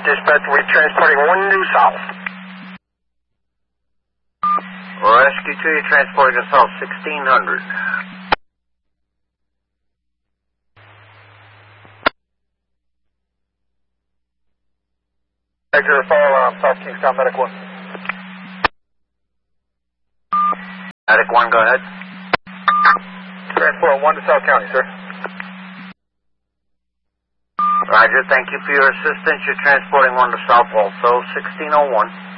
Dispatch, we're transporting 1 New South. Rescue 2, you're transporting to South 1600. Exeter, fire alarm, South Kingstown, Medic 1. Medic 1, go ahead. Transport 1 to South County, sir. Roger, thank you for your assistance. You're transporting 1 to South also, 1601.